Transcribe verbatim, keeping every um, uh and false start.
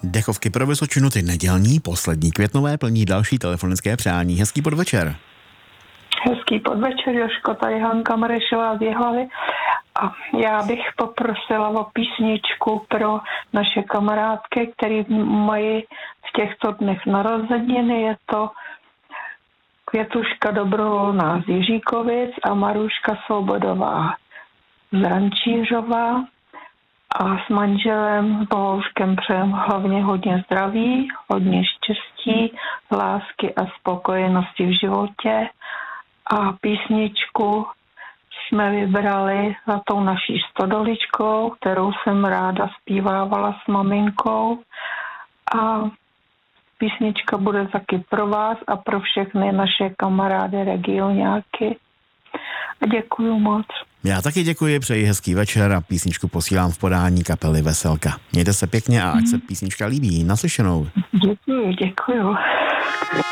Dechovky pro Vysočinu, ty nedělní, poslední květnové, plní další telefonické přání. Hezký podvečer. Hezký podvečer, Jožko, tady Hanka Marešová z Jihlavy. A já bych poprosila o písničku pro naše kamarádky, které mají v těchto dnech narozeniny. Je to Květuška Dobrovolná z Jiříkovic a Maruška Svobodová z Rančířova. A s manželem Bohouškem přejem hlavně hodně zdraví, hodně štěstí, lásky a spokojenosti v životě. A písničku jsme vybrali za tou naší stodoličkou, kterou jsem ráda zpívávala s maminkou. A písnička bude taky pro vás a pro všechny naše kamarády regionáky. A děkuju moc. Já taky děkuji, přeji hezký večer a písničku posílám v podání kapely Veselka. Mějte se pěkně a ať se písnička líbí. Naslyšenou. Děkuju, děkuju.